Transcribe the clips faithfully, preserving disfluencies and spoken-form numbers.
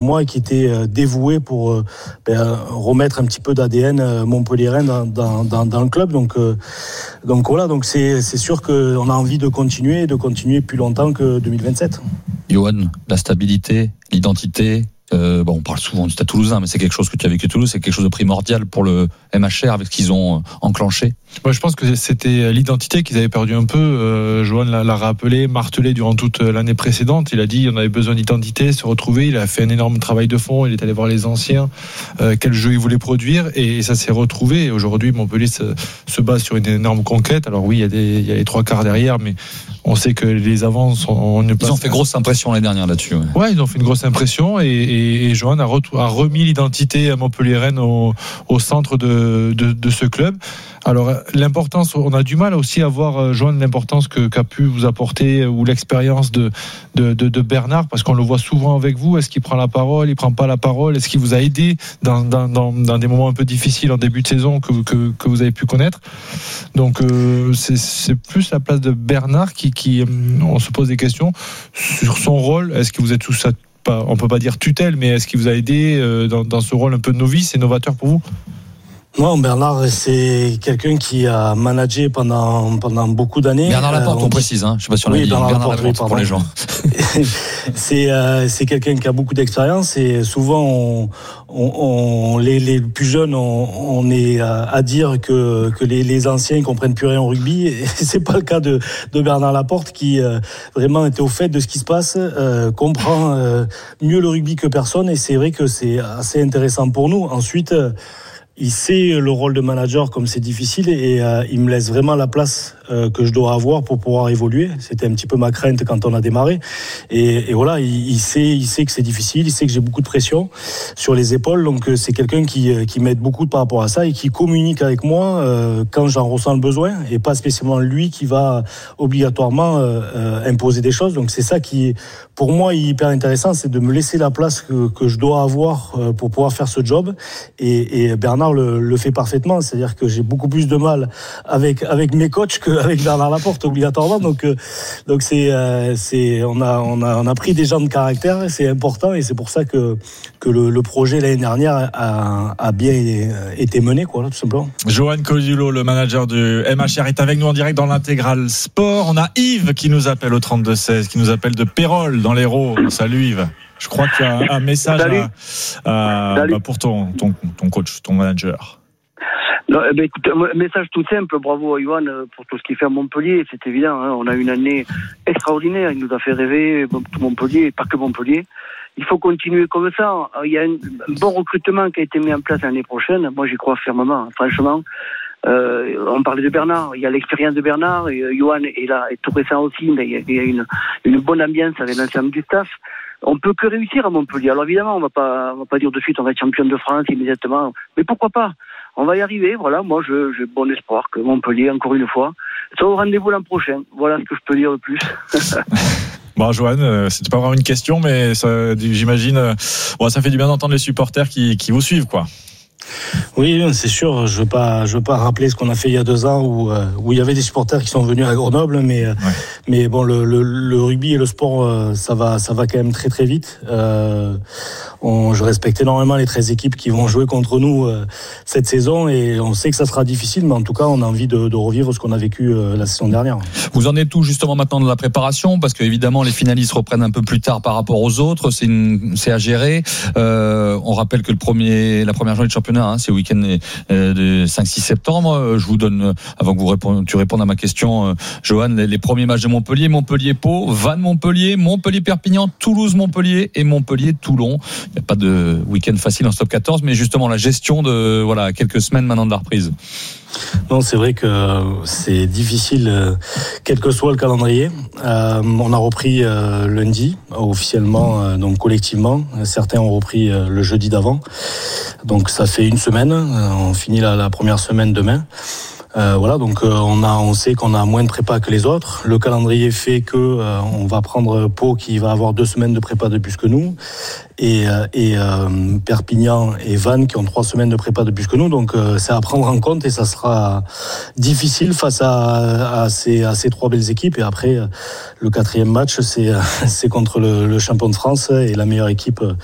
moi et qui était dévoué pour ben, remettre un petit peu d'A D N montpelliérain dans, dans, dans, dans le club. Donc, euh, donc voilà, donc c'est, c'est sûr qu'on a envie de continuer, de continuer plus longtemps que deux mille vingt-sept. Johan, la stabilité, l'identité. Euh, bon, on parle souvent du Stade Toulousain, mais c'est quelque chose que tu as vécu à Toulouse, c'est quelque chose de primordial pour le M H R avec ce qu'ils ont enclenché. Moi, je pense que c'était l'identité qu'ils avaient perdu un peu. Euh, Johan l'a, l'a rappelé, martelé durant toute l'année précédente. Il a dit on avait besoin d'identité, se retrouver. Il a fait un énorme travail de fond. Il est allé voir les anciens, euh, quel jeu il voulait produire, et ça s'est retrouvé. Et aujourd'hui, Montpellier se, se base sur une énorme conquête. Alors oui, il y a des, il y a les trois quarts derrière, mais on sait que les avants sont. On ne ils ont fait grosse impression l'année dernière là-dessus. Ouais, ouais ils ont fait une grosse impression, et, et, et Johan a, re, a remis l'identité à Montpellier-Rennes au, au centre de, de, de ce club. Alors l'importance, on a du mal aussi à voir, Johan, l'importance que, qu'a pu vous apporter, ou l'expérience de, de, de, de Bernard, parce qu'on le voit souvent avec vous. Est-ce qu'il prend la parole, il prend pas la parole? Est-ce qu'il vous a aidé dans, dans, dans, dans des moments un peu difficiles en début de saison que, que, que vous avez pu connaître? Donc euh, c'est, c'est plus la place de Bernard qui, qui, on se pose des questions sur son rôle. Est-ce que vous êtes sous sa, pas, on peut pas dire tutelle, mais est-ce qu'il vous a aidé dans, dans ce rôle un peu novice et novateur pour vous? Non, Bernard, c'est quelqu'un qui a managé pendant, pendant beaucoup d'années. Bernard Laporte, euh, on, on précise, hein. Je sais pas si on l'a oui, dit. Bernard, Bernard Laporte, Laporte, oui, pour les gens. c'est, euh, c'est quelqu'un qui a beaucoup d'expérience, et souvent, on, on, on, les, les plus jeunes, on, on est à, à dire que, que les, les anciens ne comprennent plus rien au rugby. Et c'est pas le cas de, de Bernard Laporte, qui euh, vraiment était au fait de ce qui se passe, euh, comprend euh, mieux le rugby que personne, et c'est vrai que c'est assez intéressant pour nous. Ensuite, euh, il sait le rôle de manager comme c'est difficile, et euh, il me laisse vraiment la place euh, que je dois avoir pour pouvoir évoluer. C'était un petit peu ma crainte quand on a démarré, et, et voilà, il, il sait, il sait que c'est difficile, il sait que j'ai beaucoup de pression sur les épaules, donc euh, c'est quelqu'un qui, qui m'aide beaucoup par rapport à ça, et qui communique avec moi euh, quand j'en ressens le besoin, et pas spécialement lui qui va obligatoirement euh, euh, imposer des choses. Donc c'est ça qui, pour moi, est hyper intéressant, c'est de me laisser la place que, que je dois avoir euh, pour pouvoir faire ce job, et, et Bernard Le, le fait parfaitement, c'est-à-dire que j'ai beaucoup plus de mal avec avec mes coachs qu'avec Bernard Laporte obligatoirement. Donc euh, donc c'est euh, c'est on a on a on a pris des gens de caractère, c'est important, et c'est pour ça que que le, le projet l'année dernière a, a bien été mené, quoi, là, tout simplement. Johan Codulot, le manager du M H R, est avec nous en direct dans l'Intégral Sport. On a Yves qui nous appelle au trente-deux seize, qui nous appelle de Pérol dans l'Hérault. Salut Yves. Je crois qu'il y a un message à, à, bah pour ton, ton, ton coach, ton manager. Non, eh ben, écoute, un message tout simple. Bravo à Johan pour tout ce qu'il fait à Montpellier. C'est évident, hein, on a une année extraordinaire. Il nous a fait rêver, Montpellier, pas que Montpellier. Il faut continuer comme ça. Il y a un bon recrutement qui a été mis en place l'année prochaine. Moi, j'y crois fermement, franchement. Euh, on parlait de Bernard, il y a l'expérience de Bernard, et Johan est là, et tout récent aussi, mais il y a une, une bonne ambiance avec l'ensemble du staff. On peut que réussir à Montpellier. Alors évidemment, on va pas, on va pas dire de suite on va être champion de France immédiatement, mais pourquoi pas? On va y arriver. Voilà, moi, je, j'ai bon espoir que Montpellier, encore une fois, soit au rendez-vous l'an prochain. Voilà ce que je peux dire de plus. Bon, Johan, c'était pas vraiment une question, mais ça, j'imagine, bon, ça fait du bien d'entendre les supporters qui, qui vous suivent, quoi. Oui, c'est sûr. Je veux pas, je veux pas rappeler ce qu'on a fait il y a deux ans où euh, où il y avait des supporters qui sont venus à Grenoble, mais ouais. mais bon, le, le, le rugby et le sport, euh, ça va, ça va quand même très très vite. Euh, on, je respecte énormément les treize équipes qui vont jouer contre nous euh, cette saison, et on sait que ça sera difficile, mais en tout cas, on a envie de, de revivre ce qu'on a vécu euh, la saison dernière. Vous en êtes où justement maintenant de la préparation, parce que évidemment les finalistes reprennent un peu plus tard par rapport aux autres. C'est une, c'est à gérer. Euh, on rappelle que le premier, la première journée de championnat, hein, c'est le week-end de cinq six septembre. Je vous donne, avant que vous répondiez, tu répondes à ma question, Johan, les, les premiers matchs de Montpellier: Montpellier-Pau, Vannes-Montpellier, Montpellier-Perpignan, Toulouse-Montpellier et Montpellier-Toulon. Il n'y a pas de week-end facile en top quatorze, mais justement la gestion de, voilà, quelques semaines maintenant de la reprise. Non, c'est vrai que c'est difficile, euh, quel que soit le calendrier. Euh, on a repris euh, lundi, officiellement, euh, donc collectivement. Certains ont repris euh, le jeudi d'avant. Donc ça fait une semaine. On finit la, la première semaine demain. Euh, voilà, donc euh, on a, on sait qu'on a moins de prépa que les autres. Le calendrier fait que euh, on va prendre Pau qui va avoir deux semaines de prépa de plus que nous, et, euh, et euh, Perpignan et Vannes qui ont trois semaines de prépa de plus que nous. Donc euh, c'est à prendre en compte, et ça sera difficile face à, à ces, à ces trois belles équipes. Et après, le quatrième match, c'est, c'est contre le, le champion de France et la meilleure équipe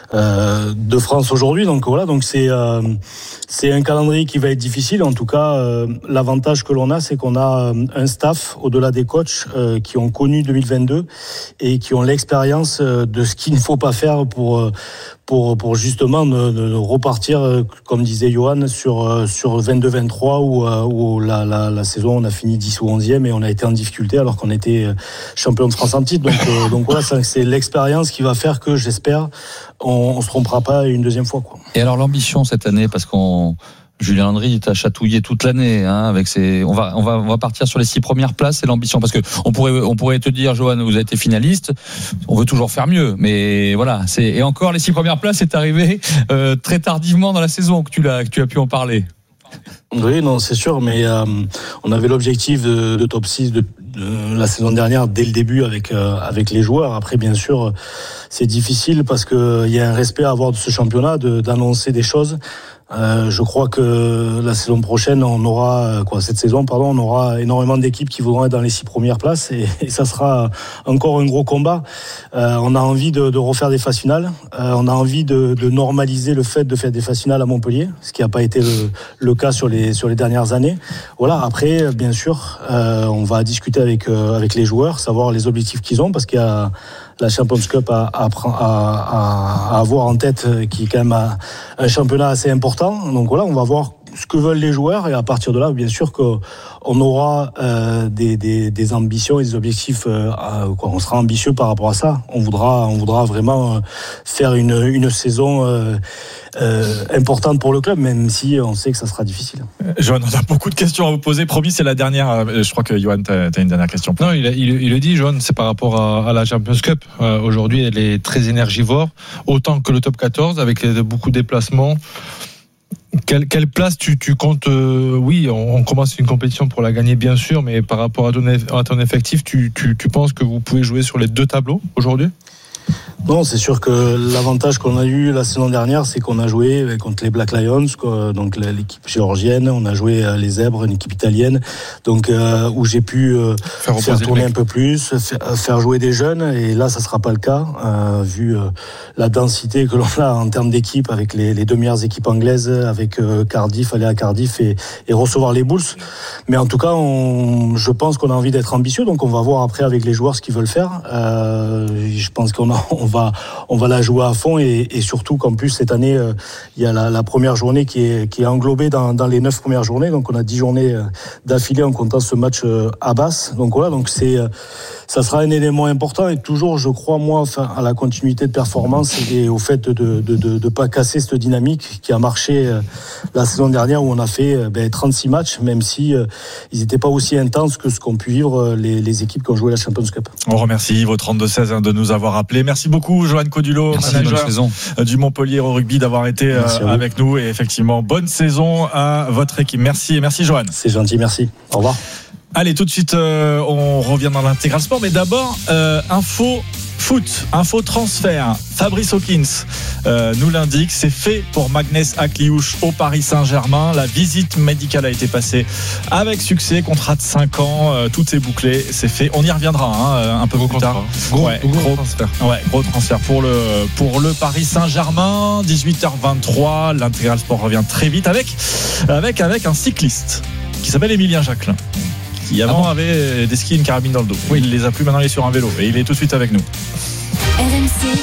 euh, de France aujourd'hui. Donc voilà, donc c'est euh, c'est un calendrier qui va être difficile. En tout cas, euh, l'avantage que l'on a, c'est qu'on a un staff au-delà des coachs euh, qui ont connu deux mille vingt-deux et qui ont l'expérience de ce qu'il ne faut pas faire pour pour pour justement de, de repartir, comme disait Johan, sur sur vingt-deux vingt-trois où, où la, la la saison on a fini dix ou onzième et on a été en difficulté alors qu'on était champion de France en titre. Donc euh, donc voilà, ça, c'est l'expérience qui va faire que j'espère on, on se trompera pas une deuxième fois, quoi. Et alors l'ambition cette année, parce qu'on Julien Landry t'a chatouillé toute l'année, hein, avec ses. On va, on va, on va partir sur les six premières places. C'est l'ambition, parce que on pourrait, on pourrait te dire, Johan, vous avez été finaliste. On veut toujours faire mieux, mais voilà. C'est et encore les six premières places, c'est arrivé euh, très tardivement dans la saison que tu l'as, que tu as pu en parler. Oui, non, c'est sûr, mais euh, on avait l'objectif de, de top six de, de la saison dernière dès le début avec euh, avec les joueurs. Après, bien sûr, c'est difficile parce que il y a un respect à avoir de ce championnat, de, d'annoncer des choses. Euh, je crois que la saison prochaine, on aura quoi cette saison, pardon, on aura énormément d'équipes qui voudront être dans les six premières places et, et ça sera encore un gros combat. Euh, on a envie de, de refaire des phases finales. Euh, on a envie de, de normaliser le fait de faire des phases finales à Montpellier, ce qui n'a pas été le, le cas sur les sur les dernières années. Voilà. Après, bien sûr, euh, on va discuter avec euh, avec les joueurs, savoir les objectifs qu'ils ont, parce qu'il y a la Champions Cup à, à, à, à avoir en tête, qui est quand même un, un championnat assez important. Donc voilà, on va voir ce que veulent les joueurs et à partir de là, bien sûr qu'on aura euh, des, des, des ambitions et des objectifs. Euh, quoi, on sera ambitieux par rapport à ça. On voudra, on voudra vraiment faire une, une saison euh, euh, importante pour le club, même si on sait que ça sera difficile. Johan, on a beaucoup de questions à vous poser. Promis, c'est la dernière. Je crois que Johan, tu as une dernière question. Non, il, il, il le dit, Johan, c'est par rapport à, à la Champions Cup. Euh, aujourd'hui, elle est très énergivore, autant que le top quatorze, avec beaucoup de déplacements. Quelle, quelle place tu, tu comptes euh, Oui, on, on commence une compétition pour la gagner, bien sûr, mais par rapport à ton, à ton effectif, tu, tu, tu penses que vous pouvez jouer sur les deux tableaux aujourd'hui ? Non, c'est sûr que l'avantage qu'on a eu la saison dernière, c'est qu'on a joué contre les Black Lions, donc l'équipe géorgienne, on a joué les Zèbres, une équipe italienne, donc euh, où j'ai pu euh, faire, faire tourner un peu plus, faire, faire jouer des jeunes, et là ça sera pas le cas, euh, vu euh, la densité que l'on a en termes d'équipe avec les, les deux meilleures équipes anglaises, avec euh, Cardiff, aller à Cardiff et, et recevoir les Bulls. Mais en tout cas, on, je pense qu'on a envie d'être ambitieux, donc on va voir après avec les joueurs ce qu'ils veulent faire. Euh, je pense qu'on a, on va on va la jouer à fond et, et surtout qu'en plus cette année euh, il y a la, la première journée qui est qui est englobée dans, dans les neuf premières journées, donc on a dix journées euh, d'affilée en comptant ce match euh, à Basse, donc voilà, donc c'est euh, ça sera un élément important et toujours je crois moi enfin, à la continuité de performance et au fait de de de, de pas casser cette dynamique qui a marché euh, la saison dernière où on a fait euh, ben, trente-six matchs, même si euh, ils n'étaient pas aussi intenses que ce qu'ont pu vivre euh, les, les équipes qui ont joué la Champions Cup. On remercie Yves au trente-deux seize hein, de nous avoir appelé. Merci beaucoup Johan Codulot, Merci, manager du Montpellier au rugby, d'avoir été euh, avec nous, et effectivement bonne saison à votre équipe. Merci et merci Johan. C'est gentil, merci. Au revoir. Allez, tout de suite euh, on revient dans l'intégral sport, mais d'abord euh, info foot, info transfert. Fabrice Hawkins euh, nous l'indique, c'est fait pour Magnès Akliouche au Paris Saint-Germain. La visite médicale a été passée avec succès, contrat de cinq ans, euh, tout est bouclé, c'est fait. On y reviendra hein, un peu gros plus contrat. tard. Gros, ouais, gros, gros transfert. Ouais, gros transfert pour le pour le Paris Saint-Germain. dix-huit heures vingt-trois, l'intégral sport revient très vite avec avec avec un cycliste qui s'appelle Émilien Jacquelin, qui avant ah bon avait des skis et une carabine dans le dos. Oui, il les a plus, maintenant il est sur un vélo et il est tout de suite avec nous. R M C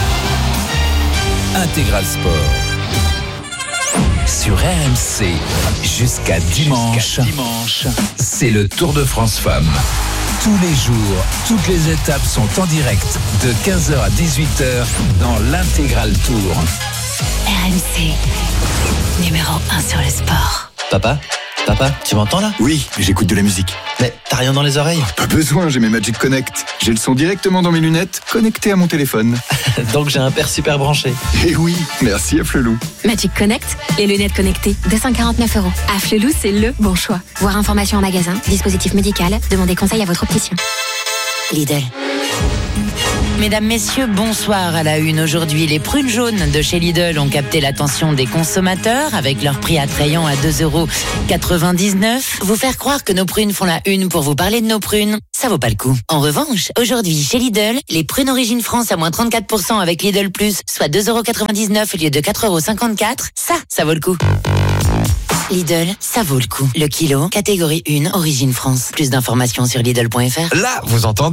Intégral Sport sur R M C jusqu'à dimanche. Jusqu'à dimanche, c'est le Tour de France Femmes. Tous les jours, toutes les étapes sont en direct de quinze heures à dix-huit heures dans l'Intégral Tour. R M C, numéro un sur le sport. Papa ? Papa, tu m'entends là ? Oui, j'écoute de la musique. Mais t'as rien dans les oreilles ? Pas besoin, j'ai mes Magic Connect. J'ai le son directement dans mes lunettes, connecté à mon téléphone. Donc j'ai un père super branché. Eh oui, merci à Flelou. Magic Connect, les lunettes connectées, deux cent quarante-neuf euros. À Flelou, c'est le bon choix. Voir information en magasin, dispositif médical, demandez conseil à votre opticien. Lidl. Mesdames, messieurs, bonsoir. À la une aujourd'hui, les prunes jaunes de chez Lidl ont capté l'attention des consommateurs avec leur prix attrayant à deux euros quatre-vingt-dix-neuf. Vous faire croire que nos prunes font la une pour vous parler de nos prunes, ça vaut pas le coup. En revanche, aujourd'hui, chez Lidl, les prunes Origine France à moins trente-quatre pour cent avec Lidl Plus, soit deux euros quatre-vingt-dix-neuf au lieu de quatre euros cinquante-quatre, ça, ça vaut le coup. Lidl, ça vaut le coup. Le kilo, catégorie un, Origine France. Plus d'informations sur Lidl point F R. Là, vous entendez ?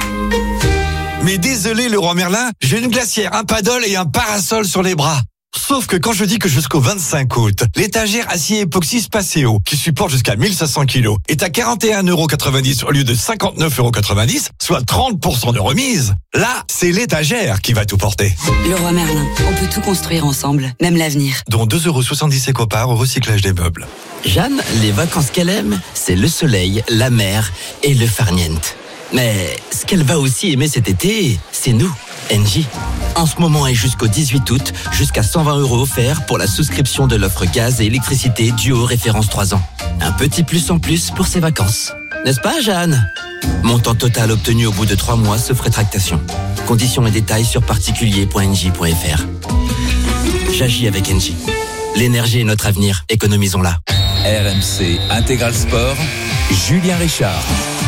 Mais désolé, Leroy Merlin, j'ai une glacière, un paddle et un parasol sur les bras. Sauf que quand je dis que jusqu'au vingt-cinq août, l'étagère acier époxy Spaceo, qui supporte jusqu'à mille cinq cents kilos, est à quarante et un euros quatre-vingt-dix au lieu de cinquante-neuf euros quatre-vingt-dix, soit trente pour cent de remise. Là, c'est l'étagère qui va tout porter. Leroy Merlin, on peut tout construire ensemble, même l'avenir. Dont deux euros soixante-dix éco-part au recyclage des meubles. Jeanne, les vacances qu'elle aime, c'est le soleil, la mer et le farniente. Mais ce qu'elle va aussi aimer cet été, c'est nous, Engie. En ce moment et jusqu'au dix-huit août, jusqu'à cent vingt euros offerts pour la souscription de l'offre gaz et électricité duo référence trois ans. Un petit plus en plus pour ses vacances. N'est-ce pas, Jeanne ? Montant total obtenu au bout de trois mois sauf rétractation. Conditions et détails sur particulier point engie point f r. J'agis avec Engie. L'énergie est notre avenir, économisons-la. R M C Intégral Sport, Julien Richard.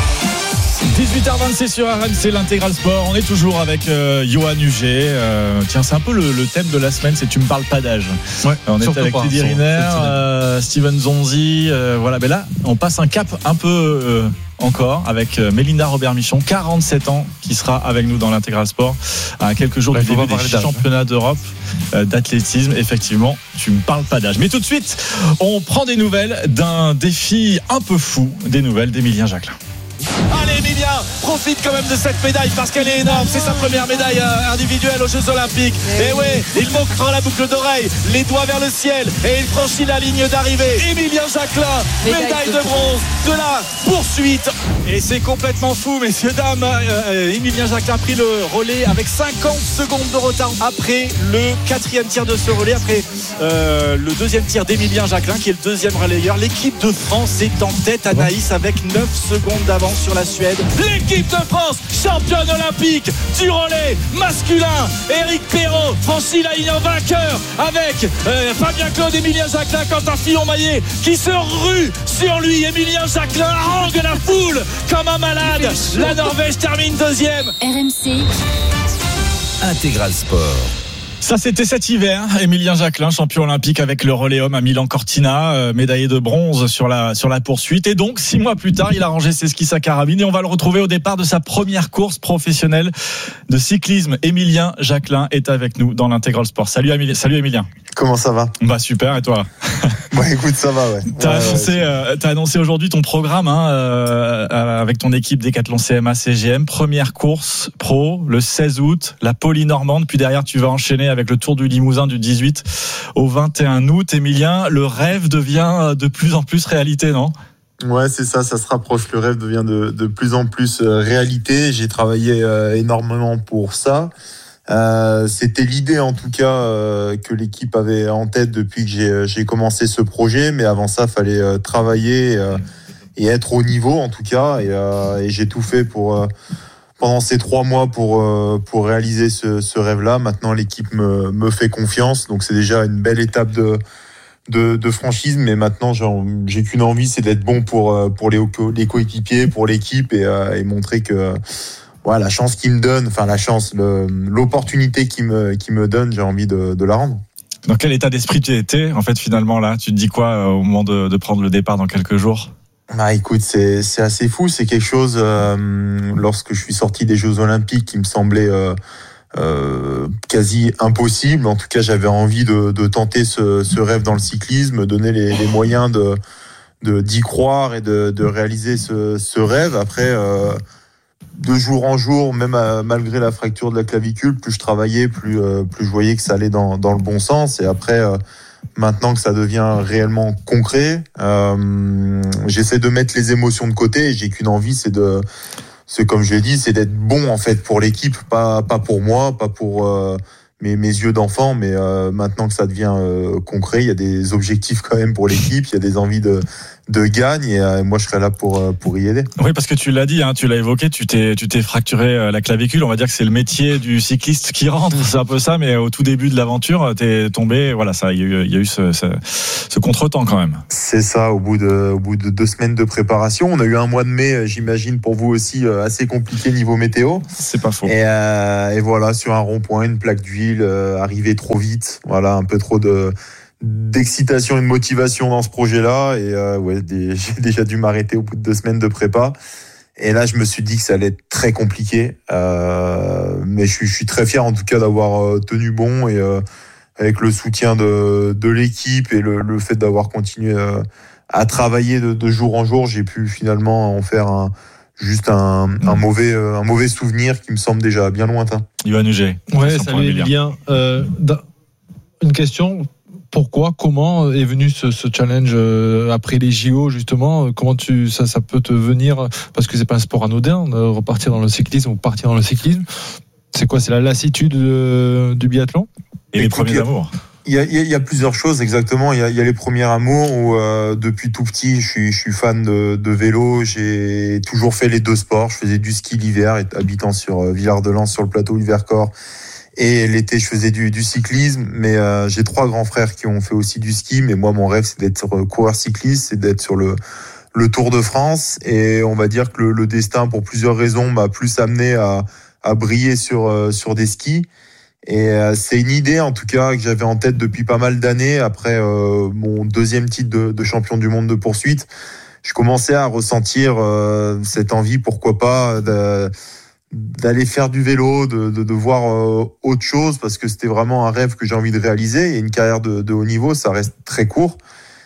dix-huit heures vingt-six sur R M C, l'Intégral Sport. On est toujours avec euh, Johan Huget. Euh, tiens, c'est un peu le, le thème de la semaine, c'est tu me parles pas d'âge. Ouais, on est avec Teddy Riner, euh, Steven Zonzi. Euh, voilà, ben là, on passe un cap un peu euh, encore avec euh, Mélinda Robert-Michon, quarante-sept ans, qui sera avec nous dans l'Intégral Sport à quelques jours ouais, du début des championnats d'Europe euh, d'athlétisme. Effectivement, tu me parles pas d'âge. Mais tout de suite, on prend des nouvelles d'un défi un peu fou, des nouvelles d'Emilien Jacquelin. Allez, Emilien profite quand même de cette médaille parce qu'elle est énorme. C'est sa première médaille individuelle aux Jeux Olympiques. Et ouais, il montre la boucle d'oreille, les doigts vers le ciel et il franchit la ligne d'arrivée. Emilien Jacquelin, médaille de bronze de la poursuite. Et c'est complètement fou, messieurs, dames. Euh, Emilien Jacquelin a pris le relais avec cinquante secondes de retard après le quatrième tir de ce relais, après euh, le deuxième tir d'Emilien Jacquelin qui est le deuxième relayeur. L'équipe de France est en tête, Anaïs, avec neuf secondes d'avance sur la Suède. L'équipe de France, championne olympique du relais masculin. Éric Perrault franchit la ligne en vainqueur avec euh, Fabien Claude, Emilien Jacquelin, Quentin Fillon-Maillet qui se rue sur lui. Emilien Jacquelin harangue la foule comme un malade. La Norvège termine deuxième. R M C Intégral Sport. Ça, c'était cet hiver. Emilien Jacquelin, champion olympique avec le relais homme à Milan-Cortina, euh, médaillé de bronze sur la, sur la poursuite. Et donc, six mois plus tard, il a rangé ses skis, sa carabine et on va le retrouver au départ de sa première course professionnelle de cyclisme. Emilien Jacquelin est avec nous dans l'Intégral Sport. Salut, Emilien. Salut, Emilien. Comment ça va ? Bah, super. Et toi ? Bah, écoute, ça va, ouais. T'as, ouais, annoncé, ouais, euh, t'as annoncé aujourd'hui ton programme hein, euh, avec ton équipe Décathlon C M A C G M. Première course pro le seize août, la Poly-Normande. Puis derrière, tu vas enchaîner avec le Tour du Limousin du dix-huit au vingt et un août. Emilien, le rêve devient de plus en plus réalité, non ? Ouais, c'est ça, ça se rapproche. Le rêve devient de, de plus en plus euh, réalité. J'ai travaillé euh, énormément pour ça. Euh, c'était l'idée en tout cas euh, que l'équipe avait en tête depuis que j'ai, j'ai commencé ce projet, mais avant ça, fallait euh, travailler euh, et être au niveau en tout cas. Et, euh, et j'ai tout fait pour euh, pendant ces trois mois pour euh, pour réaliser ce, ce rêve-là. Maintenant, l'équipe me, me fait confiance, donc c'est déjà une belle étape de de, de franchise. Mais maintenant, j'ai, j'ai qu'une envie, c'est d'être bon pour pour les, les coéquipiers, pour l'équipe et, euh, et montrer que ouais, la chance qu'il me donne, enfin la chance, le, l'opportunité qu'il me, qu'il me donne, j'ai envie de, de la rendre. Dans quel état d'esprit tu étais, en fait, finalement, là ? Tu te dis quoi euh, au moment de, de prendre le départ dans quelques jours ? Bah écoute, c'est, c'est assez fou, c'est quelque chose, euh, lorsque je suis sorti des Jeux Olympiques, qui me semblait euh, euh, quasi impossible. En tout cas, j'avais envie de, de tenter ce, ce rêve dans le cyclisme, donner les, les moyens de, de, d'y croire et de, de réaliser ce, ce rêve. Après... Euh, de jour en jour, même à, malgré la fracture de la clavicule, plus je travaillais, plus, euh, plus je voyais que ça allait dans, dans le bon sens. Et après, euh, maintenant que ça devient réellement concret, euh, j'essaie de mettre les émotions de côté et j'ai qu'une envie, c'est de, c'est comme je l'ai dit, c'est d'être bon en fait pour l'équipe, pas, pas pour moi, pas pour euh, mes, mes yeux d'enfant, mais euh, maintenant que ça devient euh, concret, il y a des objectifs quand même pour l'équipe, il y a des envies de, de gagne, et euh, moi je serai là pour, euh, pour y aider. Oui, parce que tu l'as dit, hein, tu l'as évoqué, tu t'es, tu t'es fracturé la clavicule, on va dire que c'est le métier du cycliste qui rentre, c'est un peu ça, mais au tout début de l'aventure, t'es tombé, voilà, ça, il y a eu, il y a eu ce, ce, ce contretemps quand même. C'est ça, au bout, de, au bout de deux semaines de préparation, on a eu un mois de mai, j'imagine pour vous aussi, assez compliqué niveau météo. C'est pas faux. Et, euh, et voilà, sur un rond-point, une plaque d'huile, euh, arrivé trop vite, voilà, un peu trop de d'excitation et de motivation dans ce projet-là, et euh, ouais, des, j'ai déjà dû m'arrêter au bout de deux semaines de prépa. Et là, je me suis dit que ça allait être très compliqué, euh, mais je suis, je suis très fier en tout cas d'avoir euh, tenu bon, et euh, avec le soutien de, de l'équipe et le, le fait d'avoir continué euh, à travailler de, de jour en jour, j'ai pu finalement en faire un juste un, un mauvais un mauvais souvenir qui me semble déjà bien lointain. Yvan Huget. Ouais, salut Emilien. Euh, une question. Pourquoi, comment est venu ce, ce challenge euh, après les J O justement? Comment tu ça, ça peut te venir, parce que c'est pas un sport anodin de repartir dans le cyclisme ou partir dans le cyclisme. C'est quoi? C'est la lassitude de, du biathlon et, et les premiers amours. Il y, a, il y a plusieurs choses, exactement. Il y a, il y a les premiers amours où euh, depuis tout petit, je suis, je suis fan de, de vélo. J'ai toujours fait les deux sports. Je faisais du ski l'hiver, habitant sur euh, Villard-de-Lans, sur le plateau Yvercors. Et l'été, je faisais du, du cyclisme. Mais euh, j'ai trois grands frères qui ont fait aussi du ski. Mais moi, mon rêve, c'est d'être coureur cycliste, c'est d'être sur le, le Tour de France. Et on va dire que le, le destin, pour plusieurs raisons, m'a plus amené à, à briller sur, euh, sur des skis. Et euh, c'est une idée en tout cas que j'avais en tête depuis pas mal d'années. Après euh, mon deuxième titre de, de champion du monde de poursuite, je commençais à ressentir euh, cette envie, pourquoi pas, de, d'aller faire du vélo, de, de, de voir euh, autre chose, parce que c'était vraiment un rêve que j'ai envie de réaliser. Et une carrière de, de haut niveau, ça reste très court.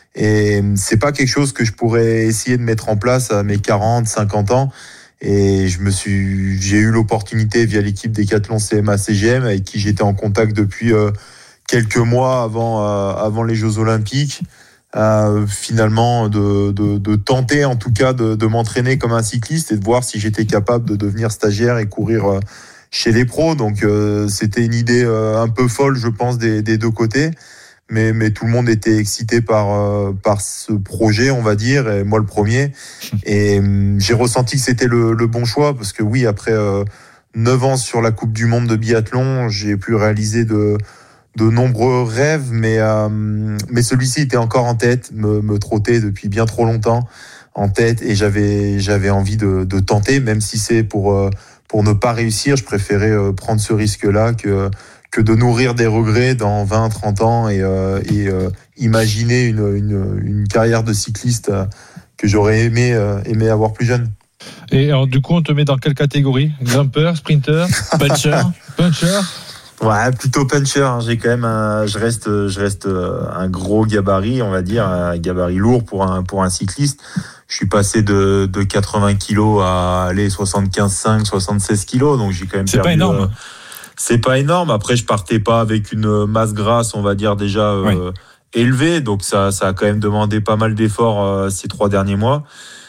Et c'est pas quelque chose que je pourrais essayer de mettre en place à mes quarante, cinquante ans. Et je me suis, j'ai eu l'opportunité via l'équipe Décathlon C M A C G M, avec qui j'étais en contact depuis euh, quelques mois avant euh, avant les Jeux Olympiques, euh, finalement de, de de tenter en tout cas de, de m'entraîner comme un cycliste et de voir si j'étais capable de devenir stagiaire et courir euh, chez les pros. Donc euh, c'était une idée euh, un peu folle, je pense, des, des deux côtés. Mais, mais tout le monde était excité par, euh, par ce projet, on va dire, et moi le premier. Et euh, j'ai ressenti que c'était le, le bon choix, parce que oui, après euh, neuf ans sur la Coupe du Monde de biathlon, j'ai pu réaliser de, de nombreux rêves, mais, euh, mais celui-ci était encore en tête, me, me trottait depuis bien trop longtemps en tête, et j'avais, j'avais envie de, de tenter, même si c'est pour, euh, pour ne pas réussir. Je préférais euh, prendre ce risque-là que... que de nourrir des regrets dans vingt, trente ans et, euh, et euh, imaginer une, une, une carrière de cycliste euh, que j'aurais aimé, euh, aimé avoir plus jeune. Et alors, du coup, on te met dans quelle catégorie? Grimpeur, sprinter, puncher? Puncher? Ouais, plutôt puncher. Hein. J'ai quand même un, je reste, je reste un gros gabarit, on va dire, un gabarit lourd pour un, pour un cycliste. Je suis passé de, de quatre-vingts kilos à aller soixante-quinze virgule cinq, soixante-seize kilos, donc j'ai quand même C'est perdu. pas énorme. Euh, C'est pas énorme. Après, je partais pas avec une masse grasse, on va dire, déjà euh, oui. élevée. Donc, ça, ça a quand même demandé pas mal d'efforts euh, ces trois derniers mois.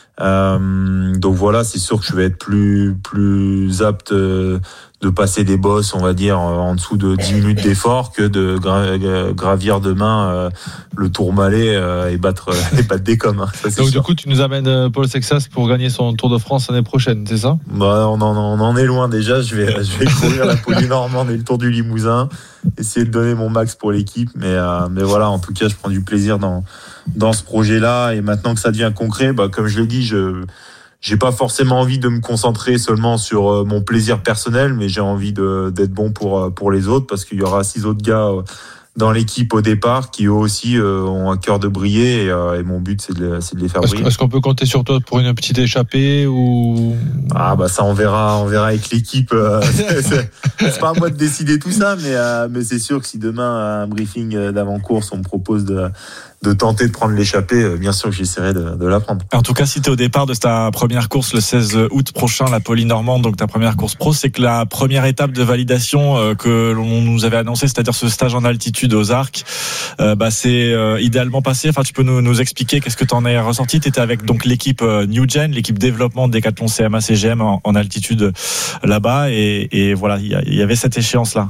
Euh, donc voilà, c'est sûr que je vais être plus, plus apte euh, de passer des bosses, on va dire, en dessous de dix minutes d'effort que de gra- gravir demain euh, le Tourmalet euh, et battre, euh, et battre des coms. Hein, ça, donc sûr. du coup, tu nous amènes Paul Sexas pour gagner son Tour de France l'année prochaine, c'est ça? Bah, on, en, on en est loin déjà. Je vais, je vais courir la Polynormande et le Tour du Limousin, essayer de donner mon max pour l'équipe. Mais, euh, mais voilà, en tout cas, je prends du plaisir dans, dans ce projet-là. Et maintenant que ça devient concret, bah, comme je l'ai dit, je j'ai pas forcément envie de me concentrer seulement sur euh, mon plaisir personnel, mais j'ai envie de, d'être bon pour, euh, pour les autres, parce qu'il y aura six autres gars euh, dans l'équipe au départ qui eux aussi euh, ont un cœur de briller, et, euh, et mon but c'est de, les, c'est de les faire est-ce briller. Que, est-ce qu'on peut compter sur toi pour une petite échappée ou... Ah bah ça on verra, on verra avec l'équipe. Euh, c'est, c'est, c'est pas à moi de décider tout ça, mais, euh, mais c'est sûr que si demain à un briefing d'avant-course on me propose de de tenter de prendre l'échappée, bien sûr que j'essaierai de, de la prendre. En tout cas, si tu es au départ de ta première course le seize août prochain, la Polynormande, donc ta première course pro, c'est que la première étape de validation euh, que l'on nous avait annoncé, c'est-à-dire ce stage en altitude aux Arcs, euh, bah, c'est euh, idéalement passé. Enfin, tu peux nous, nous expliquer qu'est-ce que tu en as ressorti? Tu étais avec donc l'équipe euh, New Gen, l'équipe développement de Décathlon C M A C G M en, en altitude là-bas, et, et voilà, il y, y avait cette échéance-là.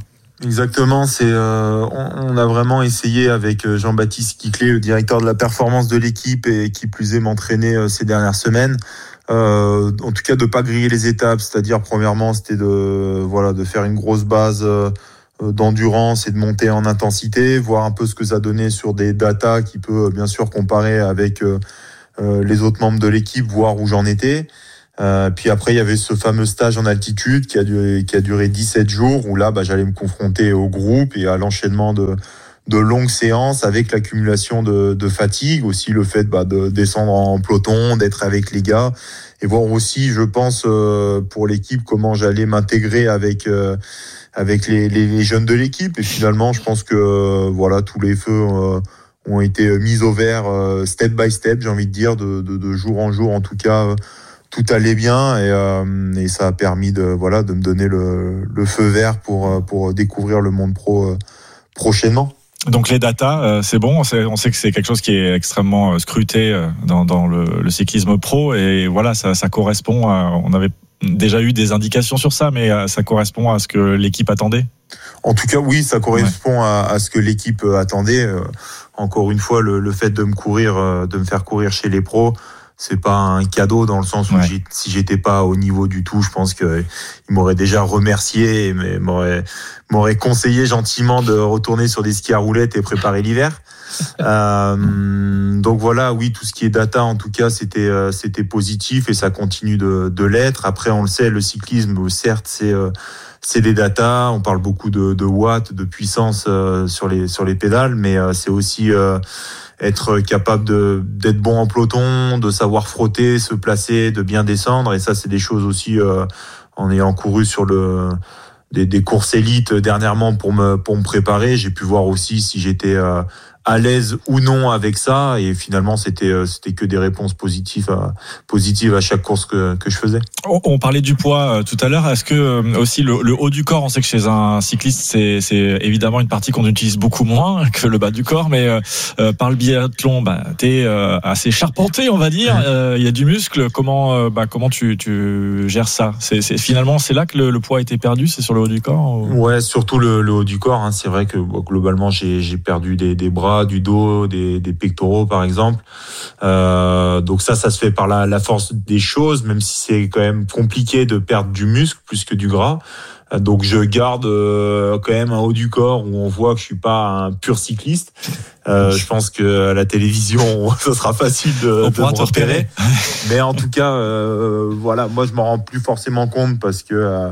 Exactement, c'est euh, on, on a vraiment essayé avec Jean-Baptiste Quiclé, le directeur de la performance de l'équipe et qui plus est m'entraîner euh, ces dernières semaines. Euh, en tout cas, de pas griller les étapes, c'est-à-dire premièrement, c'était de voilà de faire une grosse base euh, d'endurance et de monter en intensité, voir un peu ce que ça donnait sur des datas qui peut bien sûr comparer avec euh, euh, les autres membres de l'équipe, voir où j'en étais. Euh, puis après, il y avait ce fameux stage en altitude qui a duré, qui a duré dix-sept jours où là, bah, j'allais me confronter au groupe et à l'enchaînement de, de longues séances avec l'accumulation de, de fatigue, aussi le fait bah, de descendre en peloton, d'être avec les gars et voir aussi, je pense, euh, pour l'équipe, comment j'allais m'intégrer avec euh, avec les, les, les jeunes de l'équipe. Et finalement, je pense que euh, voilà, tous les feux euh, ont été mis au vert euh, step by step, j'ai envie de dire, de, de, de jour en jour, en tout cas. Euh, tout allait bien et, euh, et ça a permis de voilà de me donner le, le feu vert pour pour découvrir le monde pro euh, prochainement. Donc les datas, euh, c'est bon, on sait, on sait que c'est quelque chose qui est extrêmement scruté dans, dans le, le cyclisme pro et voilà, ça, ça correspond à, on avait déjà eu des indications sur ça, mais ça correspond à ce que l'équipe attendait. En tout cas, oui, ça correspond ouais. à, à ce que l'équipe attendait. Euh, encore une fois, le, le fait de me courir, de me faire courir chez les pros, c'est pas un cadeau dans le sens où ouais. j'ai, si j'étais pas au niveau du tout, je pense que il m'aurait déjà remercié, mais m'aurait m'aurait conseillé gentiment de retourner sur des skis à roulettes et préparer l'hiver. euh, donc voilà, oui, tout ce qui est data, en tout cas, c'était euh, c'était positif et ça continue de de l'être. Après, on le sait, le cyclisme, certes, c'est euh, c'est des datas. On parle beaucoup de, de watts, de puissance euh, sur les sur les pédales, mais euh, c'est aussi euh, être capable de d'être bon en peloton, de savoir frotter, se placer, de bien descendre. Et ça, c'est des choses aussi euh, en ayant couru sur le des, des courses élites dernièrement pour me pour me préparer. J'ai pu voir aussi si j'étais euh, à l'aise ou non avec ça, et finalement c'était c'était que des réponses positives à, positives à chaque course que que je faisais. On, on parlait du poids euh, tout à l'heure. Est-ce que euh, aussi le, le haut du corps, on sait que chez un cycliste c'est c'est évidemment une partie qu'on utilise beaucoup moins que le bas du corps, mais euh, euh, par le biathlon, bah t'es euh, assez charpenté, on va dire. Il euh, y a du muscle. Comment euh, bah comment tu tu gères ça? C'est c'est finalement c'est là que le, le poids a été perdu, c'est sur le haut du corps. Ou... Ouais, surtout le, le haut du corps. Hein. C'est vrai que bon, globalement j'ai j'ai perdu des des bras, du dos, des, des pectoraux par exemple. Euh, donc ça, ça se fait par la, la force des choses, même si c'est quand même compliqué de perdre du muscle plus que du gras. Donc je garde euh, quand même un haut du corps où on voit que je suis pas un pur cycliste. Euh, je pense que à la télévision, ça sera facile de, de me repérer. Mais en tout cas, euh, voilà, moi je m'en rends plus forcément compte parce que euh,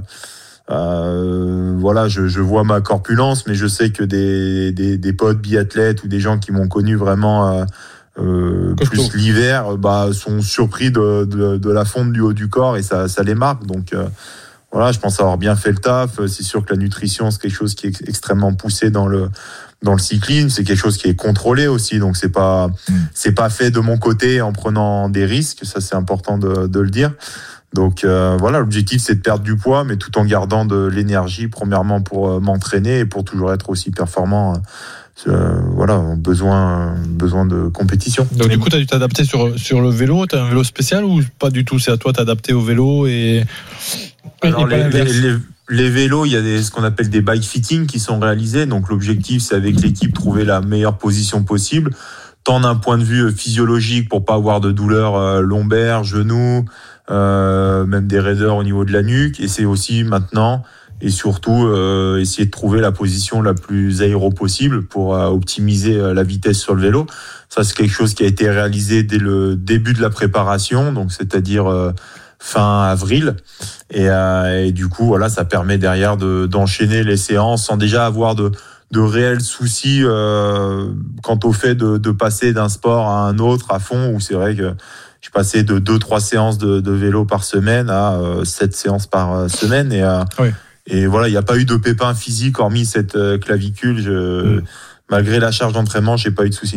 Euh, voilà, je, je vois ma corpulence, mais je sais que des, des, des potes biathlètes ou des gens qui m'ont connu vraiment euh, euh, plus l'hiver, bah, sont surpris de, de, de la fonte du haut du corps et ça, ça les marque. Donc euh, voilà, je pense avoir bien fait le taf. C'est sûr que la nutrition, c'est quelque chose qui est extrêmement poussé dans le dans le cyclisme. C'est quelque chose qui est contrôlé aussi. Donc c'est pas mmh. c'est pas fait de mon côté en prenant des risques. Ça, c'est important de, de le dire. Donc euh, voilà, l'objectif c'est de perdre du poids, mais tout en gardant de l'énergie, premièrement pour euh, m'entraîner et pour toujours être aussi performant. Euh, voilà, besoin besoin de compétition. Donc du coup, tu as dû t'adapter sur sur le vélo. Tu as un vélo spécial ou pas du tout? C'est à toi de t'adapter au vélo et. Alors les, les, les, les vélos, il y a des, ce qu'on appelle des bike fitting qui sont réalisés. Donc l'objectif c'est avec l'équipe trouver la meilleure position possible, tant d'un point de vue physiologique pour pas avoir de douleurs euh, lombaires, genoux. Euh, même des raideurs au niveau de la nuque, et c'est aussi maintenant et surtout euh, essayer de trouver la position la plus aéro possible pour euh, optimiser euh, la vitesse sur le vélo. Ça, c'est quelque chose qui a été réalisé dès le début de la préparation, donc c'est-à-dire euh, fin avril, et, euh, et du coup voilà, ça permet derrière de, d'enchaîner les séances sans déjà avoir de de réels soucis euh, quant au fait de, de passer d'un sport à un autre à fond, où c'est vrai que je passais de deux trois séances de, de vélo par semaine à euh, sept séances par euh, semaine, et euh, oui. et voilà, il n'y a pas eu de pépin physique hormis cette euh, clavicule. Je, mmh. Malgré la charge d'entraînement, j'ai pas eu de soucis.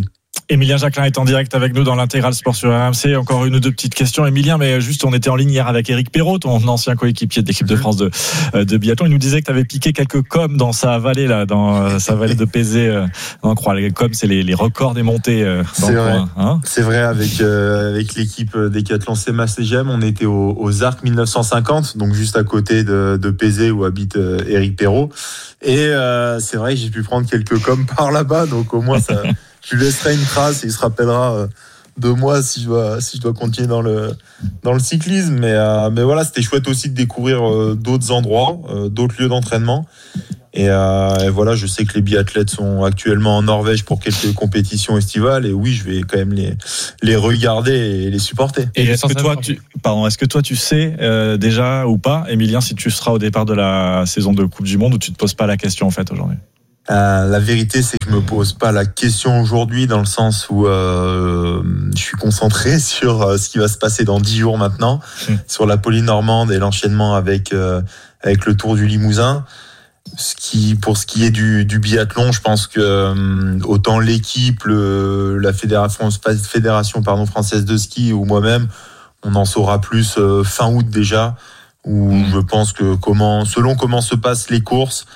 Emilien Jacquelin est en direct avec nous dans l'intégral sport sur R M C. Encore une ou deux petites questions, Emilien, mais juste on était en ligne hier avec Éric Perrault, ton ancien coéquipier de l'équipe de France de, de biathlon. Il nous disait que tu avais piqué quelques coms dans sa vallée là, dans sa vallée de Pézé. On croit les coms, c'est les, les records des montées dans c'est le vrai. coin. Hein, c'est vrai, avec euh, avec l'équipe Décathlon C M A C G M, on était aux, aux Arcs mille neuf cent cinquante, donc juste à côté de, de Pézé où habite euh, Éric Perrault. Et euh, c'est vrai que j'ai pu prendre quelques coms par là-bas, donc au moins ça. Je lui laisserai une trace et il se rappellera de moi si je dois, si je dois continuer dans le, dans le cyclisme. Mais, euh, mais voilà, c'était chouette aussi de découvrir euh, d'autres endroits, euh, d'autres lieux d'entraînement. Et, euh, et voilà, je sais que les biathlètes sont actuellement en Norvège pour quelques compétitions estivales. Et oui, je vais quand même les, les regarder et les supporter. Et est-ce que toi, tu, pardon, est-ce que toi, tu sais euh, déjà ou pas, Emilien, si tu seras au départ de la saison de Coupe du Monde, ou tu te poses pas la question en fait aujourd'hui? Euh, la vérité, c'est que je me pose pas la question aujourd'hui, dans le sens où euh, je suis concentré sur euh, ce qui va se passer dans dix jours maintenant, mmh. sur la Polynormande et l'enchaînement avec euh, avec le Tour du Limousin. Ce qui, pour ce qui est du, du biathlon, je pense que euh, autant l'équipe, le, la fédération, fédération pardon, française de ski ou moi-même, on en saura plus euh, fin août déjà, où mmh. je pense que comment, selon comment se passent les courses.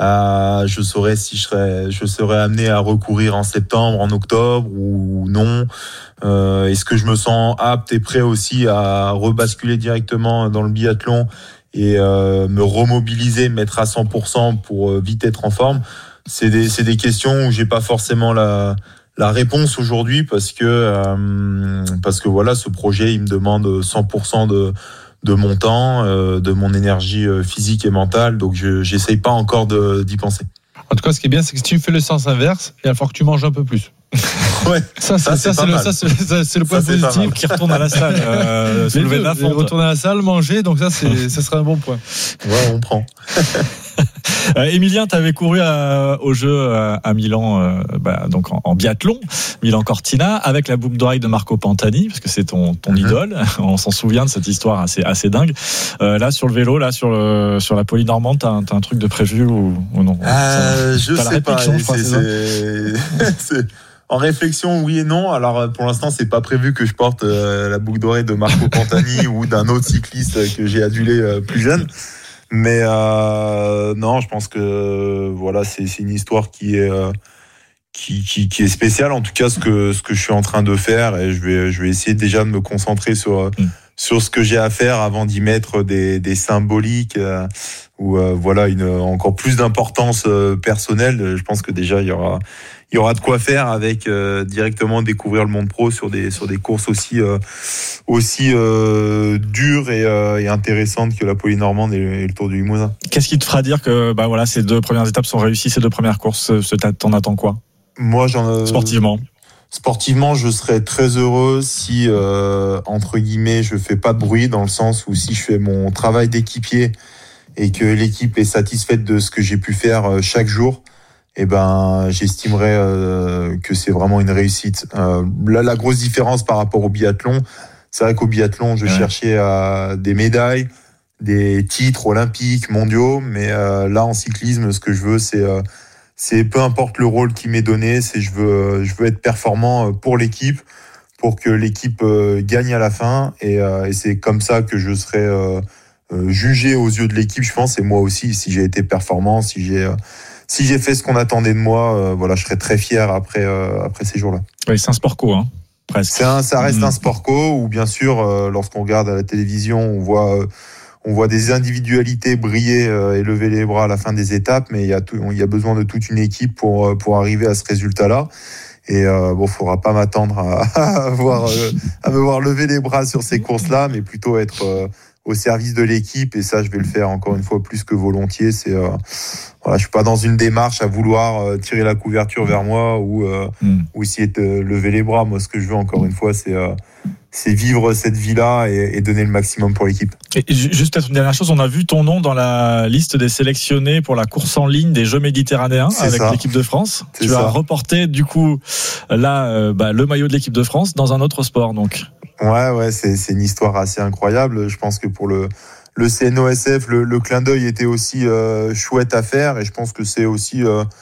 Euh, je saurais si je serais, je serais amené à recourir en septembre, en octobre ou non. Euh, est-ce que je me sens apte et prêt aussi à rebasculer directement dans le biathlon et euh, me remobiliser, me mettre à cent pour cent pour euh, vite être en forme? C'est des, c'est des questions où j'ai pas forcément la, la réponse aujourd'hui parce que, euh, parce que voilà, ce projet, il me demande cent pour cent de de mon temps, euh, de mon énergie physique et mentale, donc je j'essaye pas encore de, d'y penser. En tout cas, ce qui est bien, c'est que si tu fais le sens inverse, il va falloir que tu manges un peu plus. Ouais, ça, c'est, ça, c'est, ça, c'est, le, ça, c'est, ça c'est le point ça, positif. Qui retourne à la salle, euh, soulever de la fonte. Retourner à la salle, manger, donc ça, c'est, ça serait un bon point. Ouais, on prend. euh, Emilien, tu avais couru à, au jeu à, à Milan, euh, bah, donc en, en biathlon, Milan-Cortina, avec la boucle d'oreille de Marco Pantani, parce que c'est ton, ton mm-hmm. idole. On s'en souvient de cette histoire assez, assez dingue. Euh, là, sur le vélo, là, sur, le, sur la Polynormande, t'as, t'as un truc de prévu ou, ou non? euh, Je sais pas. C'est, c'est, c'est, c'est... En réflexion, oui et non. Alors, pour l'instant, c'est pas prévu que je porte euh, la boucle d'oreille de Marco Pantani ou d'un autre cycliste que j'ai adulé euh, plus jeune. Mais euh, non, je pense que euh, voilà, c'est, c'est une histoire qui est euh, qui, qui, qui est spéciale. En tout cas, ce que ce que je suis en train de faire, et je vais je vais essayer déjà de me concentrer sur euh, mmh. sur ce que j'ai à faire avant d'y mettre des des symboliques euh, ou euh, voilà une encore plus d'importance euh, personnelle. Je pense que déjà il y aura il y aura de quoi faire avec euh, directement découvrir le monde pro sur des sur des courses aussi euh, aussi euh, dures et, euh, et intéressantes que la Polynormande et, et le Tour du Limousin. Qu'est-ce qui te fera dire que bah voilà ces deux premières étapes sont réussies, ces deux premières courses, t'en attends quoi? Moi, j'en euh, sportivement. Sportivement, je serais très heureux si euh, entre guillemets je fais pas de bruit, dans le sens où si je fais mon travail d'équipier et que l'équipe est satisfaite de ce que j'ai pu faire euh, chaque jour. Eh ben, j'estimerais euh, que c'est vraiment une réussite. Euh, là, la grosse différence par rapport au biathlon, c'est vrai qu'au biathlon, je ouais. cherchais à des médailles, des titres olympiques, mondiaux, mais euh, là, en cyclisme, ce que je veux, c'est, euh, c'est peu importe le rôle qui m'est donné, c'est je veux, je veux être performant pour l'équipe, pour que l'équipe euh, gagne à la fin, et, euh, et c'est comme ça que je serai euh, euh, jugé aux yeux de l'équipe, je pense, et moi aussi, si j'ai été performant, si j'ai euh, Si j'ai fait ce qu'on attendait de moi, euh, voilà, je serais très fier après euh, après ces jours-là. Oui, c'est un sport co, hein, presque. C'est un, ça reste mmh. un sport co où bien sûr, euh, lorsqu'on regarde à la télévision, on voit euh, on voit des individualités briller euh, et lever les bras à la fin des étapes, mais il y a tout, il y a besoin de toute une équipe pour pour arriver à ce résultat-là. Et euh, bon, faudra pas m'attendre à, à voir euh, à me voir lever les bras sur ces courses-là, mais plutôt être euh, au service de l'équipe, et ça je vais le faire encore une fois plus que volontiers. C'est euh, voilà, je suis pas dans une démarche à vouloir euh, tirer la couverture vers moi ou euh, mm. ou essayer de lever les bras. Moi, ce que je veux encore une fois, c'est euh, c'est vivre cette vie-là et, et donner le maximum pour l'équipe. Et juste peut-être une dernière chose, on a vu ton nom dans la liste des sélectionnés pour la course en ligne des Jeux méditerranéens c'est avec ça. L'équipe de France. C'est tu ça. As reporté du coup là euh, bah, le maillot de l'équipe de France dans un autre sport donc. Ouais, ouais, c'est, c'est une histoire assez incroyable. Je pense que pour le, le C N O S F, le, le clin d'œil était aussi euh, chouette à faire, et je pense que c'est aussi euh,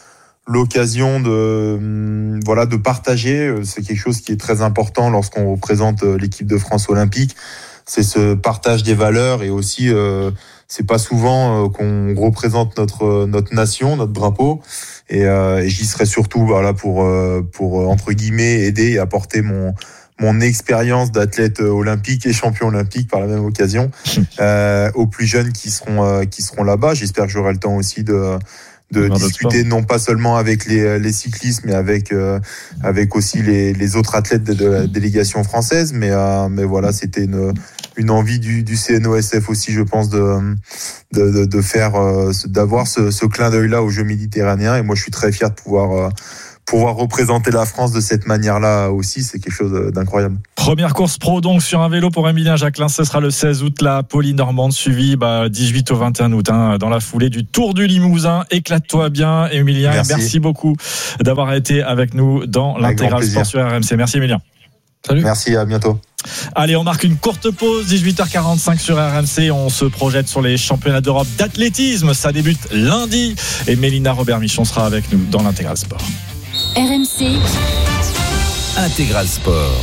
l'occasion de voilà de partager. C'est quelque chose qui est très important lorsqu'on représente l'équipe de France olympique. C'est ce partage des valeurs et aussi euh, c'est pas souvent euh, qu'on représente notre notre nation, notre drapeau. Et, euh, et j'y serai surtout voilà pour euh, pour entre guillemets aider et apporter mon mon expérience d'athlète olympique et champion olympique par la même occasion euh, aux plus jeunes qui seront euh, qui seront là-bas. J'espère que j'aurai le temps aussi de de non, discuter non pas seulement avec les les cyclistes mais avec euh, avec aussi les les autres athlètes de, de la délégation française. Mais euh, mais voilà, c'était une une envie du du C N O S F aussi, je pense, de de de, de faire euh, d'avoir ce ce clin d'œil là aux Jeux méditerranéens. Et moi, je suis très fier de pouvoir euh, pouvoir représenter la France de cette manière-là aussi. C'est quelque chose d'incroyable. Première course pro donc sur un vélo pour Émilien Jacquelin, ce sera le seize août, la Pauline Normande, suivie bah, dix-huit au vingt et un août hein, dans la foulée du Tour du Limousin. Éclate-toi bien Émilien, merci. merci beaucoup d'avoir été avec nous dans l'intégral sport sur R M C. Merci Émilien. Salut. Merci, à bientôt. Allez, on marque une courte pause, dix-huit heures quarante-cinq sur R M C. On se projette sur les championnats d'Europe d'athlétisme. Ça débute lundi et Mélina Robert-Michon sera avec nous dans l'intégral sport. R M C Intégral Sport.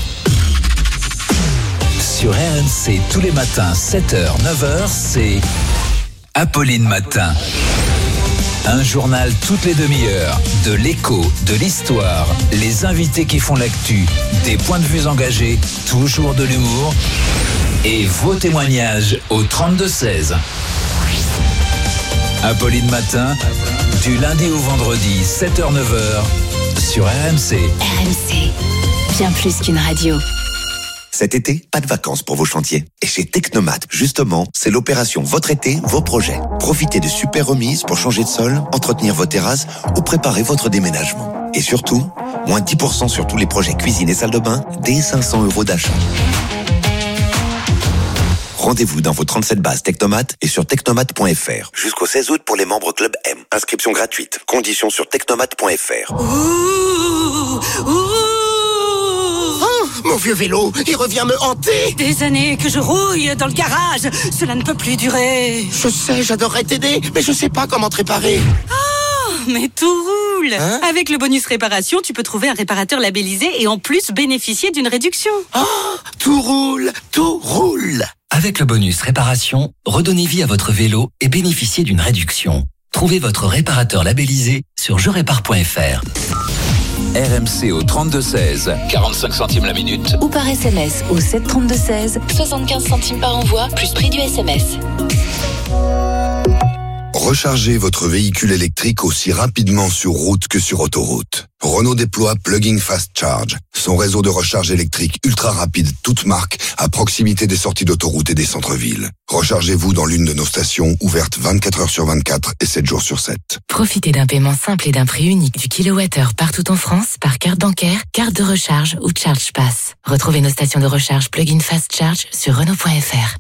Sur R M C, tous les matins, sept heures, neuf heures, c'est Apolline Matin. Un journal toutes les demi-heures, de l'écho, de l'histoire, les invités qui font l'actu, des points de vue engagés, toujours de l'humour et vos témoignages au trente-deux seize. Apolline Matin, du lundi au vendredi, sept heures, neuf heures, sur R M C. R M C, bien plus qu'une radio. Cet été, pas de vacances pour vos chantiers. Et chez Technomat, justement, c'est l'opération Votre été, vos projets. Profitez de super remises pour changer de sol, entretenir vos terrasses ou préparer votre déménagement. Et surtout, moins dix pour cent sur tous les projets cuisine et salle de bain, dès cinq cents euros d'achat. Rendez-vous dans vos trente-sept bases Technomat et sur technomat point f r. Jusqu'au seize août pour les membres Club M. Inscription gratuite. Conditions sur technomat point f r. Ouh, ouh. Mon vieux vélo, il revient me hanter. Des années que je rouille dans le garage. Cela ne peut plus durer. Je sais, j'adorerais t'aider, mais je sais pas comment te réparer. Oh, mais tout roule. Hein? Avec le bonus réparation, tu peux trouver un réparateur labellisé et en plus bénéficier d'une réduction. Oh, tout roule, tout roule. Avec le bonus réparation, redonnez vie à votre vélo et bénéficiez d'une réduction. Trouvez votre réparateur labellisé sur je répare point f r. R M C au trente-deux seize, quarante-cinq centimes la minute. Ou par S M S au sept trente-deux seize, soixante-quinze centimes par envoi, plus prix du S M S. Rechargez votre véhicule électrique aussi rapidement sur route que sur autoroute. Renault déploie Plug-in Fast Charge, son réseau de recharge électrique ultra rapide, toute marque, à proximité des sorties d'autoroute et des centres-villes. Rechargez-vous dans l'une de nos stations, ouvertes vingt-quatre heures sur vingt-quatre et sept jours sur sept. Profitez d'un paiement simple et d'un prix unique du kilowattheure partout en France par carte bancaire, carte de recharge ou Charge Pass. Retrouvez nos stations de recharge Plug-in Fast Charge sur Renault point f r.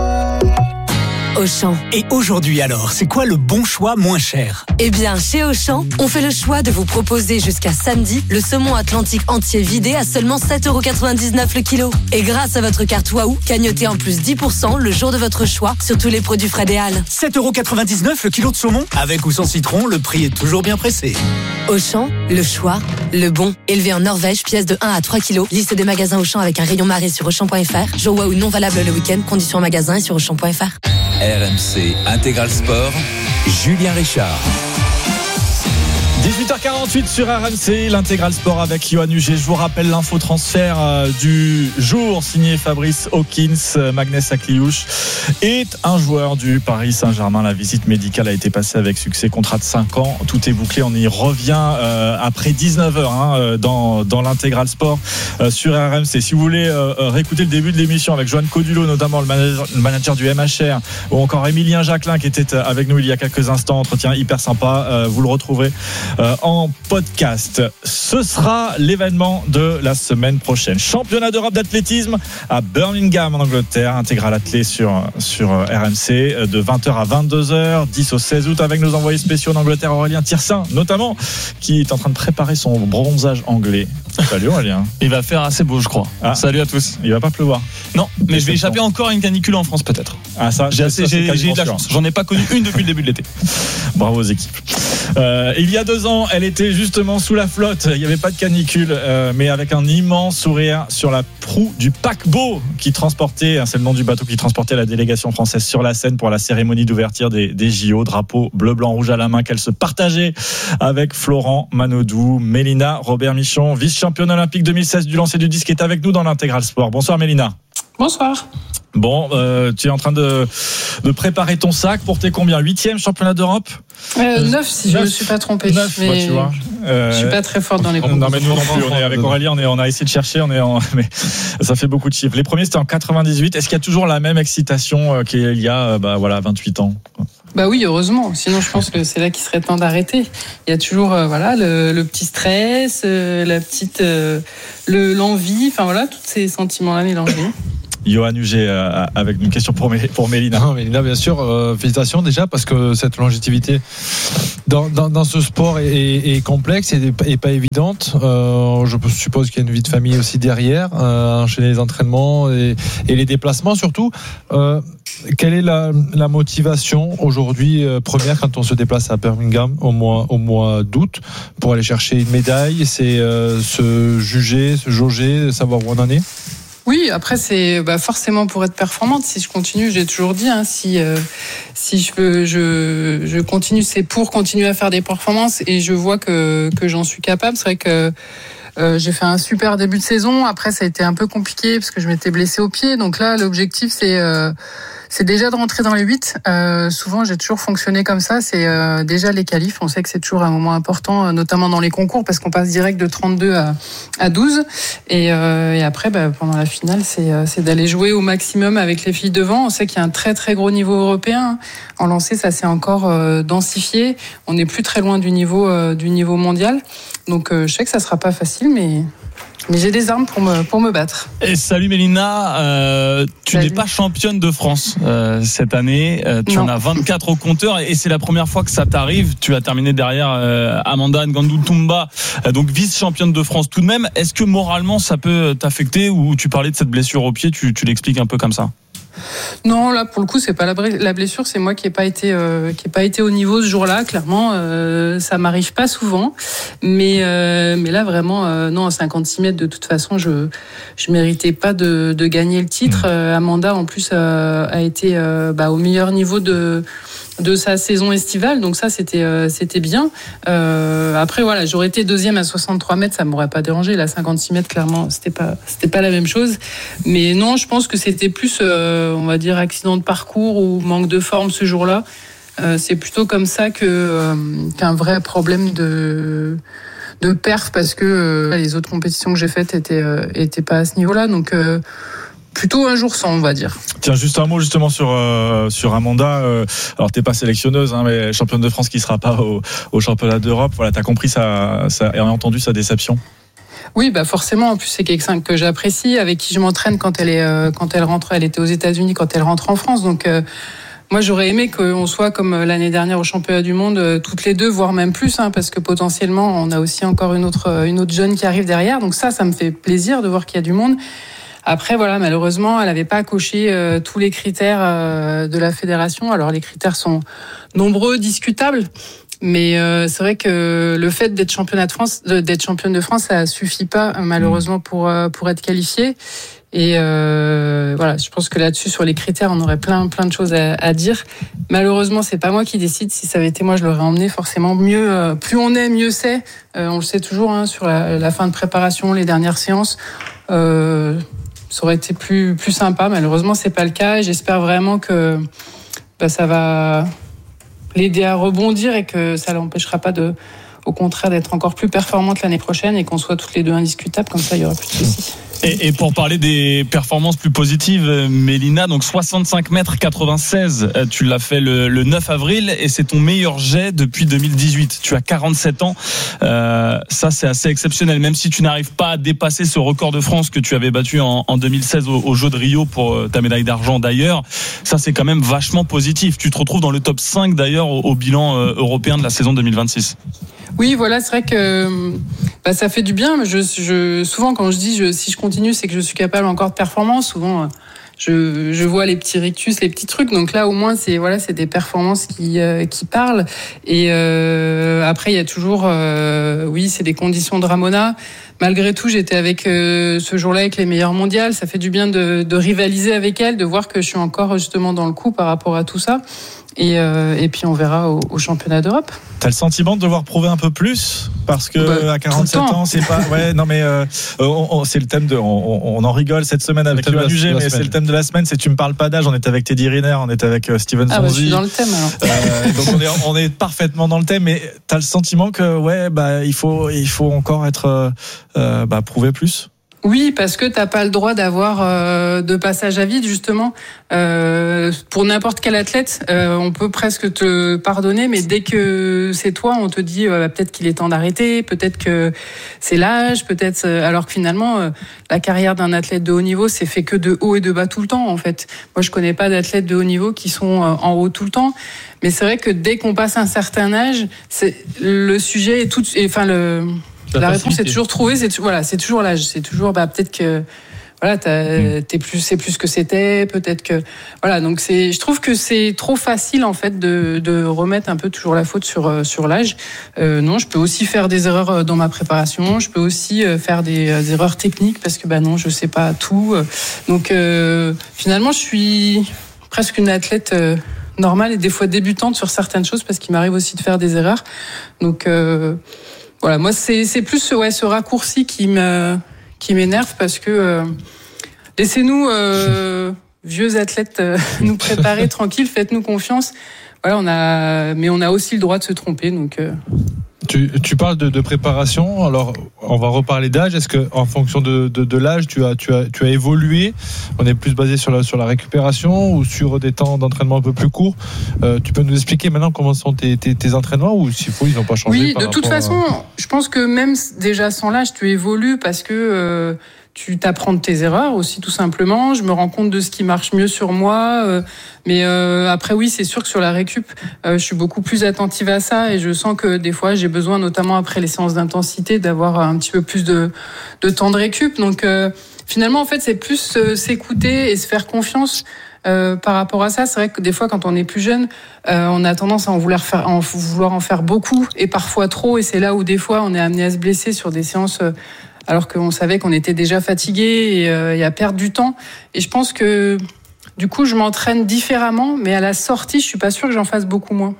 Auchan. Et aujourd'hui alors, c'est quoi le bon choix moins cher ? Eh bien, chez Auchan, on fait le choix de vous proposer jusqu'à samedi le saumon atlantique entier vidé à seulement sept euros quatre-vingt-dix-neuf le kilo. Et grâce à votre carte Waouh, cagnotez en plus dix pour cent le jour de votre choix sur tous les produits Fred et Halles. sept euros quatre-vingt-dix-neuf le kilo de saumon ? Avec ou sans citron, le prix est toujours bien pressé. Auchan, le choix, le bon. Élevé en Norvège, pièce de un à trois kilos. Liste des magasins Auchan avec un rayon marée sur Auchan point f r. Jour Waouh non valable le week-end. Conditions en magasin et sur Auchan point f r. R M C Intégral Sport, Julien Richard. dix-huit heures quarante-huit sur R M C, l'intégral sport avec Yoann Huget. Je vous rappelle l'info transfert du jour signé Fabrice Hawkins. Magnès Akliouche est un joueur du Paris Saint-Germain. La visite médicale a été passée avec succès, contrat de cinq ans. Tout est bouclé, on y revient euh, après dix-neuf heures hein, dans, dans l'intégral sport euh, sur R M C. Si vous voulez euh, réécouter le début de l'émission avec Joanne Codulot, notamment le manager, le manager du M H R, ou encore Émilien Jacquelin qui était avec nous il y a quelques instants, entretien hyper sympa, euh, vous le retrouverez Euh, en podcast. Ce sera l'événement de la semaine prochaine. Championnat d'Europe d'athlétisme à Birmingham en Angleterre. Intégral athlé sur, sur R M C de vingt heures à vingt-deux heures, dix au seize août avec nos envoyés spéciaux en Angleterre, Aurélien Tirsin notamment, qui est en train de préparer son bronzage anglais. Salut Aurélien. Il va faire assez beau je crois. Ah. Salut à tous. Il va pas pleuvoir. Non, mais je vais échapper encore à une canicule en France peut-être. Ah ça, j'ai, ça, assez, ça, j'ai, j'ai eu de la chance. J'en ai pas connu une depuis le début de l'été. Bravo aux équipes. Euh, il y a deux deux ans, elle était justement sous la flotte. Il n'y avait pas de canicule, euh, mais avec un immense sourire sur la proue du paquebot qui transportait, c'est le nom du bateau qui transportait la délégation française sur la Seine pour la cérémonie d'ouverture des, des J O. Drapeau bleu, blanc, rouge à la main qu'elle se partageait avec Florent Manodou. Mélina Robert-Michon, vice-championne olympique deux mille seize du lancer du disque, est avec nous dans l'Intégral Sport. Bonsoir Mélina. Bonsoir. Bon, euh, tu es en train de, de préparer ton sac pour tes combien huitième championnat d'Europe euh, neuf si je ne me suis pas trompé. neuf, mais bah, tu vois. Euh, je suis pas très forte dans les groupes. Non mais nous non plus, on est avec Aurélie, on, est, on a essayé de chercher, on est en, mais ça fait beaucoup de chiffres. Les premiers c'était en quatre-vingt-dix-huit. Est-ce qu'il y a toujours la même excitation qu'il y a bah, voilà, vingt-huit ans? Bah oui, heureusement. Sinon, je pense que c'est là qu'il serait temps d'arrêter. Il y a toujours, euh, voilà, le, le petit stress, euh, la petite, euh, le, l'envie, enfin voilà, tous ces sentiments-là mélangés. Johan Huget euh, avec une question pour, pour Mélina. Non, Mélina, bien sûr, euh, félicitations déjà parce que cette longévité dans, dans, dans ce sport est, est, est complexe et n'est pas évidente. Euh, je suppose qu'il y a une vie de famille aussi derrière, euh, enchaîner les entraînements et, et les déplacements surtout. Euh, quelle est la, la motivation aujourd'hui euh, première quand on se déplace à Birmingham au mois, au mois d'août pour aller chercher une médaille? C'est euh, se juger, se jauger, savoir où on en est? Oui, après c'est bah, forcément pour être performante. Si je continue, j'ai toujours dit, hein, si euh, si je veux, je je continue, c'est pour continuer à faire des performances et je vois que que j'en suis capable. C'est vrai que euh, j'ai fait un super début de saison. Après, ça a été un peu compliqué parce que je m'étais blessée au pied. Donc là, l'objectif c'est euh, c'est déjà de rentrer dans les huit. Euh, souvent, j'ai toujours fonctionné comme ça. C'est euh, déjà les qualifs. On sait que c'est toujours un moment important, notamment dans les concours, parce qu'on passe direct de trente-deux à, à douze. Et, euh, et après, bah, pendant la finale, c'est, c'est d'aller jouer au maximum avec les filles devant. On sait qu'il y a un très très gros niveau européen. En lancer, ça s'est encore euh, densifié. On n'est plus très loin du niveau euh, du niveau mondial. Donc, euh, je sais que ça sera pas facile, mais. Mais j'ai des armes pour me, pour me battre. Et salut Mélina, euh, tu salut. n'es pas championne de France euh, cette année, euh, tu non. en as vingt-quatre au compteur et c'est la première fois que ça t'arrive. Tu as terminé derrière euh, Amanda Ngandou-Toumba, euh, donc vice-championne de France tout de même. Est-ce que moralement ça peut t'affecter ou tu parlais de cette blessure au pied, tu, tu l'expliques un peu comme ça? Non, là pour le coup c'est pas la blessure, c'est moi qui ai pas été euh, qui ai pas été au niveau ce jour-là. Clairement, euh, ça m'arrive pas souvent, mais euh, mais là vraiment euh, non, à cinquante-six mètres de toute façon je je méritais pas de de gagner le titre. Euh, Amanda en plus euh, a été euh, bah, au meilleur niveau de de sa saison estivale, donc ça c'était euh, c'était bien. Euh, après voilà, j'aurais été deuxième à soixante-trois mètres, ça m'aurait pas dérangé. Là cinquante-six mètres clairement c'était pas c'était pas la même chose. Mais non, je pense que c'était plus euh, on va dire accident de parcours ou manque de forme ce jour-là. Euh, c'est plutôt comme ça que euh, qu'un vrai problème de de perf parce que euh, les autres compétitions que j'ai faites étaient euh, étaient pas à ce niveau-là, donc. Euh, Plutôt un jour sans, on va dire. Tiens, juste un mot justement sur euh, sur Amanda. Euh, alors t'es pas sélectionneuse, hein, mais championne de France qui sera pas au, au championnat d'Europe. Voilà, t'as compris ça, ça et entendu sa déception. Oui, bah forcément. En plus, c'est quelqu'un que j'apprécie, avec qui je m'entraîne quand elle est euh, quand elle rentre. Elle était aux États-Unis quand elle rentre en France, donc. Euh, Moi, j'aurais aimé qu'on soit comme l'année dernière au championnat du monde, euh, toutes les deux, voire même plus, hein, parce que potentiellement, on a aussi encore une autre une autre jeune qui arrive derrière. Donc ça, ça me fait plaisir de voir qu'il y a du monde. Après, voilà, malheureusement, elle n'avait pas coché euh, tous les critères euh, de la fédération. Alors, les critères sont nombreux, discutables, mais euh, c'est vrai que le fait d'être championne de France, d'être championne de France, ça suffit pas malheureusement pour euh, pour être qualifiée. Et euh, voilà, je pense que là-dessus, sur les critères, on aurait plein plein de choses à, à dire. Malheureusement, c'est pas moi qui décide. Si ça avait été moi, je l'aurais emmené forcément mieux. Euh, plus on est, mieux c'est. Euh, on le sait toujours hein, sur la, la fin de préparation, les dernières séances. Euh, ça aurait été plus plus sympa. Malheureusement, c'est pas le cas. Et j'espère vraiment que bah, ça va l'aider à rebondir et que ça l'empêchera pas de, au contraire, d'être encore plus performante l'année prochaine et qu'on soit toutes les deux indiscutables. Comme ça, il y aura plus de soucis. Et, et pour parler des performances plus positives, Mélina, donc soixante-cinq mètres quatre-vingt-seize, tu l'as fait le, le neuf avril et c'est ton meilleur jet depuis deux mille dix-huit. Tu as quarante-sept ans, euh, ça c'est assez exceptionnel, même si tu n'arrives pas à dépasser ce record de France que tu avais battu en, en deux mille seize au, au Jeux de Rio pour ta médaille d'argent d'ailleurs. Ça c'est quand même vachement positif. Tu te retrouves dans le top cinq d'ailleurs au, au bilan euh, européen de la saison deux mille vingt-six. Oui, voilà, c'est vrai que bah, ça fait du bien. Je, je, souvent, quand je dis je, si je continue, c'est que je suis capable encore de performance. Souvent, je, je vois les petits rictus, les petits trucs. Donc là, au moins, c'est voilà, c'est des performances qui euh, qui parlent. Et euh, après, il y a toujours, euh, oui, c'est des conditions de Ramona. Malgré tout, j'étais avec euh, ce jour-là avec les meilleures mondiales. Ça fait du bien de, de rivaliser avec elle, de voir que je suis encore justement dans le coup par rapport à tout ça. Et, euh, et puis on verra au, au championnat d'Europe. T'as le sentiment de devoir prouver un peu plus parce que bah, à quarante-sept ans, c'est pas. Ouais, non mais euh, on, on, c'est le thème de. On, on en rigole cette semaine avec le U G, mais c'est le thème de la semaine. C'est tu me parles pas d'âge. On était avec Teddy Riner, on était avec Steven Sonzi. Ah bah, je suis dans le thème alors. Euh, donc on est, on est parfaitement dans le thème. Mais t'as le sentiment que ouais, bah il faut, il faut encore être, euh, bah prouver plus. Oui, parce que t'as pas le droit d'avoir euh, de passage à vide justement. Euh, pour n'importe quel athlète, euh, on peut presque te pardonner, mais dès que c'est toi, on te dit euh, peut-être qu'il est temps d'arrêter, peut-être que c'est l'âge, peut-être. Euh, alors que finalement, euh, la carrière d'un athlète de haut niveau, c'est fait que de haut et de bas tout le temps en fait. Moi, je connais pas d'athlètes de haut niveau qui sont euh, en haut tout le temps, mais c'est vrai que dès qu'on passe un certain âge, c'est le sujet est tout, enfin le La, la réponse est toujours trouvée, c'est voilà, c'est toujours l'âge, c'est toujours bah peut-être que voilà, t'as, t'es plus, c'est plus que c'était, peut-être que voilà, donc c'est, je trouve que c'est trop facile en fait de de remettre un peu toujours la faute sur sur l'âge. Euh, non, je peux aussi faire des erreurs dans ma préparation, je peux aussi faire des, des erreurs techniques parce que bah non, je sais pas tout. Donc euh, finalement, je suis presque une athlète euh, normale et des fois débutante sur certaines choses parce qu'il m'arrive aussi de faire des erreurs. Donc euh, Voilà, moi c'est c'est plus ce ouais ce raccourci qui me qui m'énerve parce que euh, laissez-nous euh, vieux athlètes euh, nous préparer tranquille, faites-nous confiance. Voilà, on a mais on a aussi le droit de se tromper donc euh... Tu, tu parles de, de préparation, alors on va reparler d'âge. Est-ce que en fonction de, de, de l'âge, tu as, tu, as, tu as évolué? On est plus basé sur la, sur la récupération ou sur des temps d'entraînement un peu plus courts? euh, Tu peux nous expliquer maintenant comment sont tes, tes, tes entraînements ou s'il faut, ils n'ont pas changé? Oui, de toute façon, à... je pense que même déjà sans l'âge, tu évolues parce que euh, tu t'apprends de tes erreurs aussi tout simplement. Je me rends compte de ce qui marche mieux sur moi. Euh, mais euh, après oui, c'est sûr que sur la récup, euh, je suis beaucoup plus attentive à ça et je sens que des fois j'ai besoin, notamment après les séances d'intensité, d'avoir un petit peu plus de, de temps de récup. Donc euh, finalement en fait c'est plus euh, s'écouter et se faire confiance. Euh, par rapport à ça, c'est vrai que des fois, quand on est plus jeune, euh, on a tendance à en vouloir faire, en vouloir en faire beaucoup et parfois trop. Et c'est là où des fois, on est amené à se blesser sur des séances, euh, alors qu'on savait qu'on était déjà fatigué et, euh, et à perdre du temps. Et je pense que du coup, je m'entraîne différemment, mais à la sortie, je suis pas sûre que j'en fasse beaucoup moins.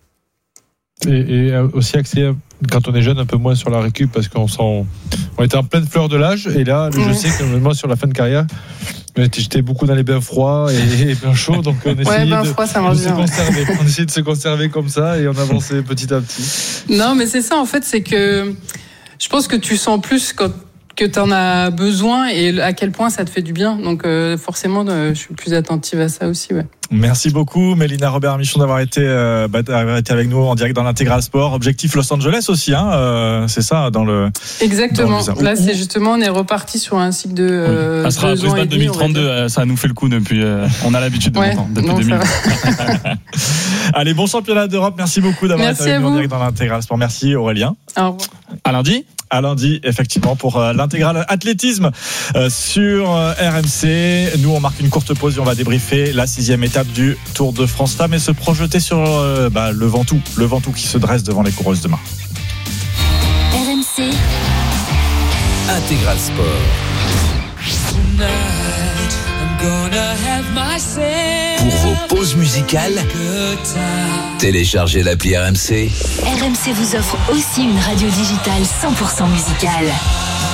Et, et aussi axé quand on est jeune un peu moins sur la récup parce qu'on s'en, on était en pleine fleur de l'âge et là, je sais que moi sur la fin de carrière. J'étais beaucoup dans les bains froids et, et bains chauds, donc on essayait, ouais, bain de, froid, ça de bien, se ouais. conserver. On essayait de se conserver comme ça et on avançait petit à petit. Non, mais c'est ça en fait, c'est que je pense que tu sens plus quand que tu en as besoin et à quel point ça te fait du bien. Donc euh, forcément, euh, je suis plus attentive à ça aussi. Ouais. Merci beaucoup, Mélina Robert-Michon, d'avoir été, euh, bah, d'avoir été avec nous en direct dans l'Intégral Sport. Objectif Los Angeles aussi, hein, euh, c'est ça dans le. Exactement. Dans le... Là, c'est justement, on est reparti sur un cycle de. Euh, ça sera Brisbane deux mille trente-deux. Ça nous fait le coup depuis. Euh, on a l'habitude de ouais, longtemps, depuis non, deux mille. Allez, bon championnat d'Europe. Merci beaucoup d'avoir Merci été avec nous vous. en direct dans l'Intégral Sport. Merci Aurélien. Au revoir. À lundi. À lundi, effectivement, pour euh, l'intégral athlétisme euh, sur euh, R M C. Nous, on marque une courte pause et on va débriefer la sixième étape du Tour de France Femmes et se projeter sur euh, bah, le Ventoux, le Ventoux qui se dresse devant les coureuses demain. R M C Intégral Sport. Pour vos pauses musicales, téléchargez l'appli R M C. R M C vous offre aussi une radio digitale cent pour cent musicale.